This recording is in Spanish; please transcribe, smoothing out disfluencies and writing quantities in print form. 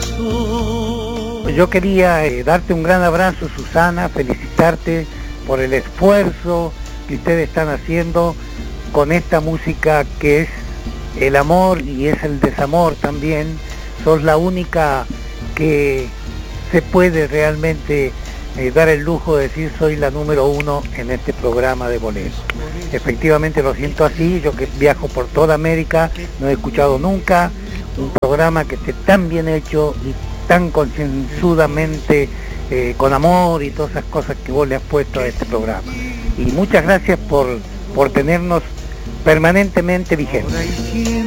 Yo quería darte un gran abrazo, Susana, felicitarte por el esfuerzo que ustedes están haciendo con esta música que es el amor y es el desamor también. Sos la única que se puede realmente dar el lujo de decir soy la número uno en este programa de boleros. Efectivamente lo siento así, yo que viajo por toda América, no he escuchado nunca un programa que esté tan bien hecho y tan concienzudamente con amor y todas esas cosas que vos le has puesto a este programa. Y muchas gracias por tenernos permanentemente vigentes.